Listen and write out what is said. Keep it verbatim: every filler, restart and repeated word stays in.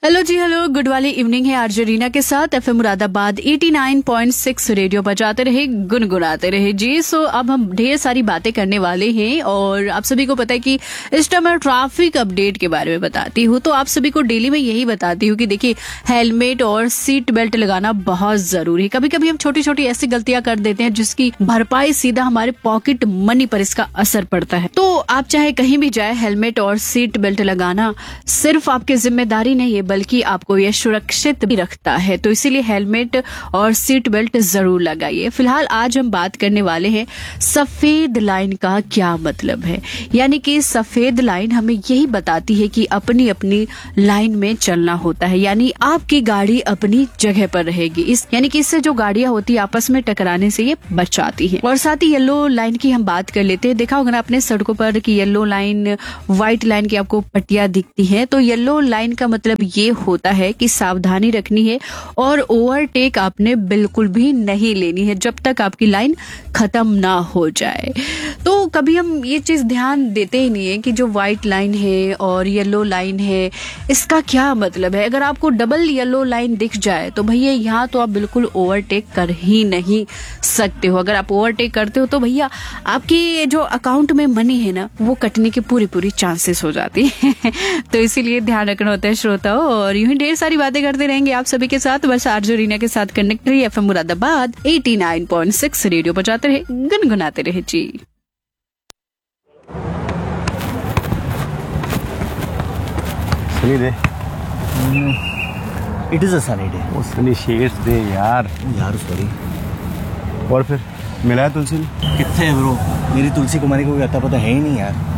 Hello जी, hello, good वाली evening है RJ Reena के साथ एफएम मुरादाबाद नवासी पॉइंट छह रेडियो बजाते रहे, गुनगुनाते रहे जी। सो अब हम ढेर सारी बातें करने वाले हैं और आप सभी को पता है कि इस टाइम मैं ट्रैफिक अपडेट के बारे में बताती हूँ। तो आप सभी को डेली में यही बताती हूँ कि देखिए, हेलमेट और सीट बेल्ट लगाना बहुत जरूरी है। कभी कभी हम छोटी छोटी ऐसी गलतियां कर देते हैं जिसकी भरपाई सीधा हमारे पॉकेट मनी पर इसका असर पड़ता है। तो आप चाहे कहीं भी जाए, हेलमेट और सीट बेल्ट लगाना सिर्फ आपकी जिम्मेदारी नहीं है बल्कि आपको यह सुरक्षित भी रखता है। तो इसीलिए हेलमेट और सीट बेल्ट जरूर लगाइए। फिलहाल आज हम बात करने वाले हैं सफेद लाइन का क्या मतलब है। यानी कि सफेद लाइन हमें यही बताती है कि अपनी अपनी लाइन में चलना होता है, यानी आपकी गाड़ी अपनी जगह पर रहेगी। इस यानी कि इससे जो गाड़ियां होती है आपस में टकराने से ये बचाती है। और साथ ही येलो लाइन की हम बात कर लेते हैं। देखा होगा ना अपने सड़कों पर कि येलो लाइन, व्हाइट लाइन की आपको पट्टियां दिखती है। तो येलो लाइन का मतलब ये होता है कि सावधानी रखनी है और ओवरटेक आपने बिल्कुल भी नहीं लेनी है जब तक आपकी लाइन खत्म ना हो जाए। तो कभी हम ये चीज ध्यान देते ही नहीं है कि जो व्हाइट लाइन है और येलो लाइन है इसका क्या मतलब है। अगर आपको डबल येलो लाइन दिख जाए तो भैया यहाँ तो आप बिल्कुल ओवरटेक कर ही नहीं सकते हो। अगर आप ओवरटेक करते हो तो भैया आपकी जो अकाउंट में मनी है ना, वो कटने की पूरी पूरी चांसेस हो जाती है। तो इसीलिए ध्यान रखना होता है श्रोताओ। और यूं ही ढेर सारी बातें करते रहेंगे आप सभी के साथ। बस आरजे रीना के साथ कनेक्ट रही एफएम मुरादाबाद नवासी पॉइंट छह रेडियो बजाते रहे, गुनगुनाते रहे जी। सनी दे। It is a sunny day. वो सनी शेड्स दे यार। यार सॉरी। और फिर मिला है तुलसी ने? कितने है ब्रो? मेरी तुलसी कुमारी को कोई अता पता है ही नहीं यार।